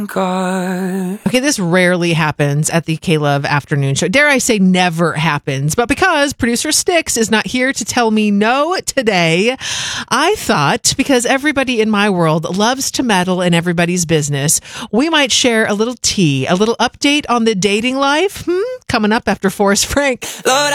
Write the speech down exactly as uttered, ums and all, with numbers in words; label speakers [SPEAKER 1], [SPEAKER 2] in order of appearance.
[SPEAKER 1] God.
[SPEAKER 2] Okay, this rarely happens at the K-Love afternoon show. Dare I say never happens. But because producer Styx is not here to tell me no today, I thought, because everybody in my world loves to meddle in everybody's business, we might share a little tea, a little update on the dating life. Hmm? Coming up after Forrest Frank.
[SPEAKER 1] Lord,